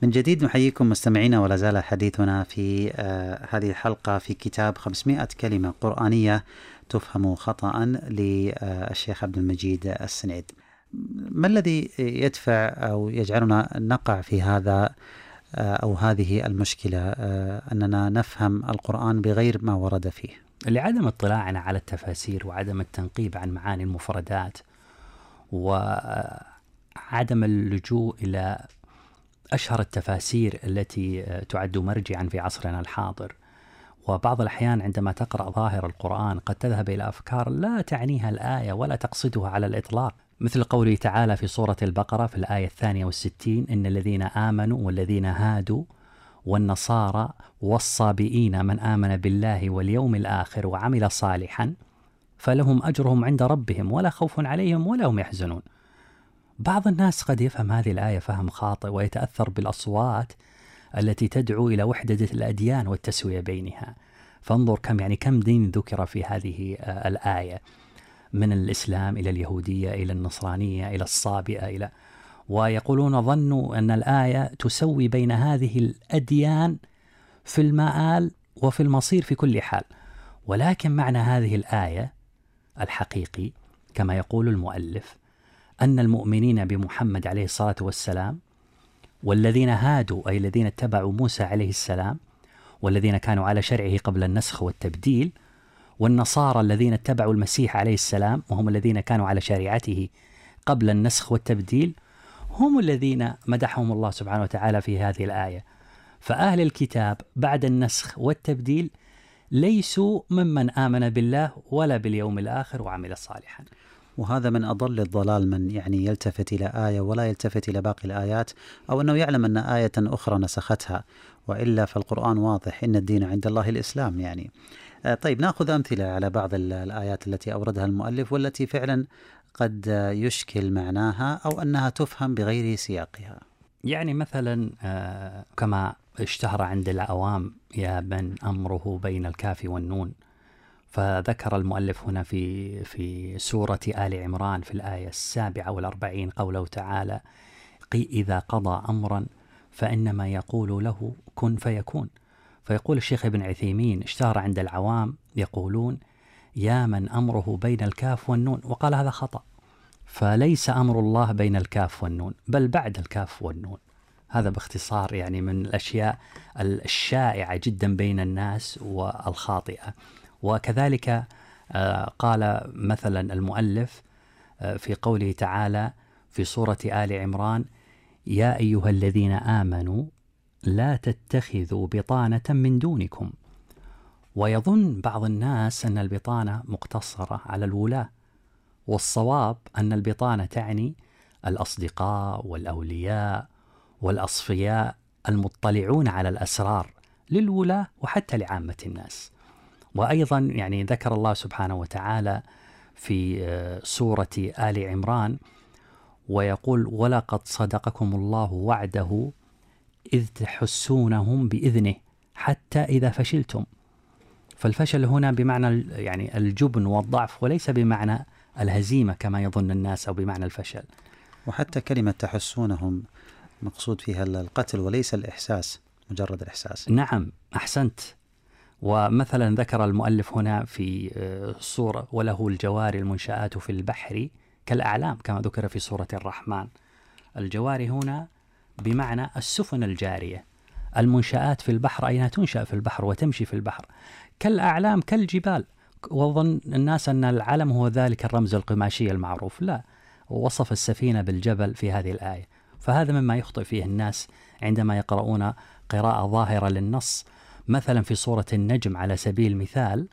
من جديد نحييكم مستمعينا، ولا زال حديثنا في هذه الحلقة في كتاب 500 كلمة قرآنية تفهم خطأ للشيخ عبد المجيد السنيد. ما الذي يدفع أو يجعلنا نقع في هذا أو هذه المشكلة أننا نفهم القرآن بغير ما ورد فيه؟ لعدم اطلاعنا على التفاسير وعدم التنقيب عن معاني المفردات وعدم اللجوء إلى أشهر التفاسير التي تعد مرجعا في عصرنا الحاضر. وبعض الأحيان عندما تقرأ ظاهر القرآن قد تذهب إلى أفكار لا تعنيها الآية ولا تقصدها على الإطلاق، مثل قوله تعالى في سورة البقرة في الآية 62: إن الذين آمنوا والذين هادوا والنصارى والصابئين من آمن بالله واليوم الآخر وعمل صالحا فلهم أجرهم عند ربهم ولا خوف عليهم ولا هم يحزنون. بعض الناس قد يفهم هذه الآية فهم خاطئ ويتأثر بالأصوات التي تدعو إلى وحدة الأديان والتسوية بينها. فانظر كم دين ذكر في هذه الآية، من الإسلام إلى اليهودية إلى النصرانية إلى الصابئة ويقولون ظنوا أن الآية تسوي بين هذه الأديان في المآل وفي المصير في كل حال. ولكن معنى هذه الآية الحقيقي كما يقول المؤلف أن المؤمنين بمحمد عليه الصلاة والسلام والذين هادوا أي الذين اتبعوا موسى عليه السلام والذين كانوا على شرعه قبل النسخ والتبديل، والنصارى الذين اتبعوا المسيح عليه السلام وهم الذين كانوا على شريعته قبل النسخ والتبديل، هم الذين مدحهم الله سبحانه وتعالى في هذه الآية. فأهل الكتاب بعد النسخ والتبديل ليسوا ممن آمن بالله ولا باليوم الآخر وعمل صالحا. وهذا من أضل الضلال، من يلتفت إلى آية ولا يلتفت إلى باقي الآيات، أو أنه يعلم أن آية أخرى نسختها، وإلا فالقرآن واضح: إن الدين عند الله الإسلام. طيب، نأخذ أمثلة على بعض الآيات التي أوردها المؤلف والتي فعلا قد يشكل معناها أو أنها تفهم بغير سياقها. مثلا كما اشتهر عند العوام: يا من أمره بين الكاف والنون. فذكر المؤلف هنا في سورة آل عمران في الآية 47 قوله تعالى: إذا قضى أمرا فإنما يقول له كن فيكون. فيقول الشيخ ابن عثيمين: اشتهر عند العوام يقولون يا من أمره بين الكاف والنون، وقال هذا خطأ، فليس أمر الله بين الكاف والنون بل بعد الكاف والنون. هذا باختصار من الأشياء الشائعة جدا بين الناس والخاطئة. وكذلك قال مثلا المؤلف في قوله تعالى في سورة آل عمران: يا أيها الذين آمنوا لا تتخذوا بطانة من دونكم. ويظن بعض الناس أن البطانة مقتصرة على الولاة، والصواب أن البطانة تعني الأصدقاء والأولياء والأصفياء المطلعون على الأسرار للولاة وحتى لعامة الناس. وأيضا ذكر الله سبحانه وتعالى في سورة آل عمران ويقول: ولقد صدقكم الله وعده إذ تحسونهم بإذنه حتى إذا فشلتم. فالفشل هنا بمعنى الجبن والضعف، وليس بمعنى الهزيمة كما يظن الناس أو بمعنى الفشل. وحتى كلمة تحسونهم مقصود فيها القتل وليس الإحساس، مجرد الإحساس. نعم، أحسنت. ومثلا ذكر المؤلف هنا في سورة: وله الجوار المنشآت في البحر كالأعلام، كما ذكر في سورة الرحمن. الجوار هنا بمعنى السفن الجارية، المنشآت في البحر أينها تنشأ في البحر وتمشي في البحر، كالأعلام كالجبال. وظن الناس أن العلم هو ذلك الرمز القماشي المعروف، لا، ووصف السفينة بالجبل في هذه الآية. فهذا مما يخطئ فيه الناس عندما يقرؤون قراءة ظاهرة للنص. مثلا في سورة النجم على سبيل المثال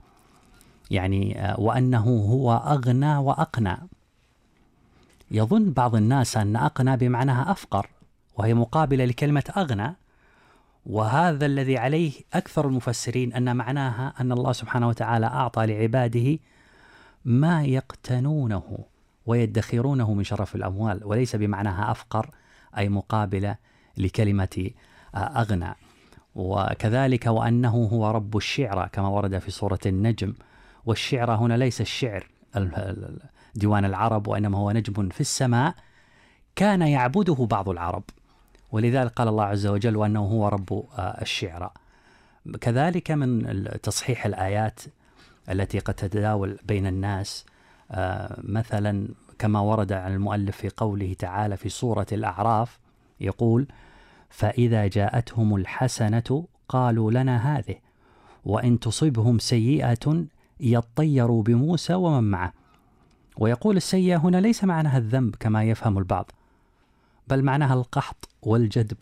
وأنه هو أغنى وأقنى. يظن بعض الناس أن أقنى بمعناها أفقر، وهي مقابلة لكلمة أغنى، وهذا الذي عليه أكثر المفسرين أن معناها أن الله سبحانه وتعالى أعطى لعباده ما يقتنونه ويدخرونه من شرف الأموال، وليس بمعناها أفقر أي مقابلة لكلمة أغنى. وكذلك وأنه هو رب الشعرى كما ورد في سورة النجم. والشعرى هنا ليس الشعر ديوان العرب، وإنما هو نجم في السماء كان يعبده بعض العرب. ولذلك قال الله عز وجل وأنه هو رب الشعرى. كذلك من تصحيح الآيات التي قد تتداول بين الناس، مثلا كما ورد عن المؤلف في قوله تعالى في سورة الأعراف يقول: فإذا جاءتهم الحسنة قالوا لنا هذه وإن تصبهم سيئة يطيروا بموسى ومن معه. ويقول السيئة هنا ليس معناها الذنب كما يفهم البعض، بل معناها القحط والجدب